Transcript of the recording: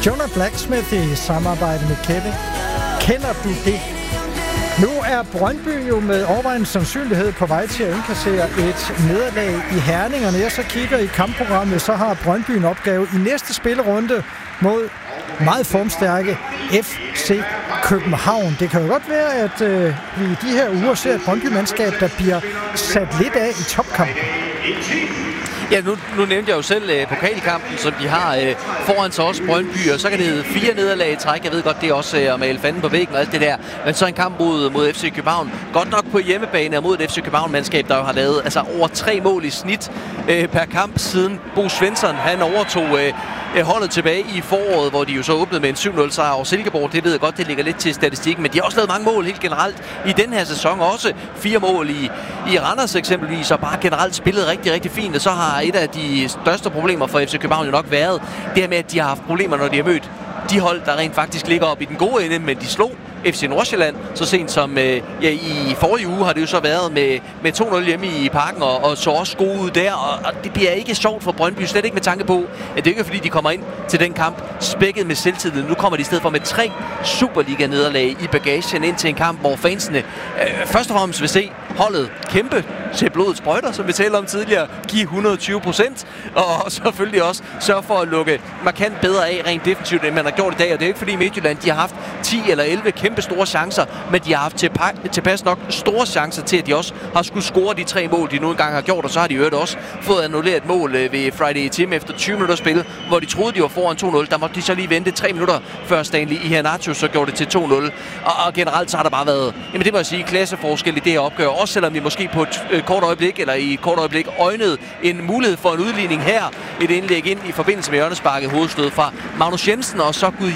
Jonah Blacksmith i samarbejde med Kevin. Kender du det? Nu er Brøndby jo med overvejende sandsynlighed på vej til at indkassere et nederlag i Herning, og når jeg så kigger i kampprogrammet, så har Brøndby en opgave i næste spillerunde mod meget formstærke FC København. Det kan jo godt være, at vi i de her uger ser et Brøndby-mandskab, der bliver sat lidt af i topkampen. Ja, nu nævnte jeg jo selv pokalkampen, som de har foran sig også Brøndby, og så kan det hedde 4 nederlag i træk. Jeg ved godt, det er også at male fanden på væggen og alt det der. Men så en kamp mod FC København. Godt nok på hjemmebane og mod et FC København-mandskab, der jo har lavet over 3 mål i snit per kamp siden Bo Svensson. Han overtog holdet tilbage i foråret, hvor de jo så åbnede med en 7-0 sejr over Silkeborg. Det ved jeg godt, det ligger lidt til statistikken, men de har også lavet mange mål helt generelt i den her sæson. Også 4 mål i Randers eksempelvis, og bare generelt spillet rigtig, rigtig fint. Og så har et af de største problemer for FC København jo nok været det her med, at de har haft problemer, når de har mødt de hold, der rent faktisk ligger op i den gode ende, men de slog FC Nordsjælland så sent som i forrige uge har det jo så været med 2-0 hjemme i Parken, og så også gode ud der, og det bliver ikke sjovt for Brøndby, slet ikke med tanke på, at det ikke er fordi, de kommer ind til den kamp spækket med selvtillid. Nu kommer de i stedet for med 3 Superliga-nederlag i bagagen ind til en kamp, hvor fansene først og fremmest vil se holdet kæmpe til blodets sprøjter, som vi talte om tidligere, give 120%, og selvfølgelig også sørge for at lukke markant bedre af rent defensivt, end man har gjort i dag. Og det er ikke fordi Midtjylland, de har haft 10 eller 11 kæmpe store chancer, men de har haft tilpas nok store chancer til, at de også har skulle score de 3 mål, de nu engang har gjort, og så har de jo også fået annulleret et mål ved Friday Team efter 20 minutter spil, hvor de troede, de var foran 2-0. Der måtte de så lige vente 3 minutter før Stanley Iheanacho så gjorde det til 2-0. Og generelt så har der bare været, jamen det må jeg sige, klasseforskel i det her opgør, også selvom vi måske på et kort øjeblik, eller i et kort øjeblik øjnede en mulighed for en udligning her. Et indlæg ind i forbindelse med hjørnesparket hovedstød fra Magnus Jensen, og så Gud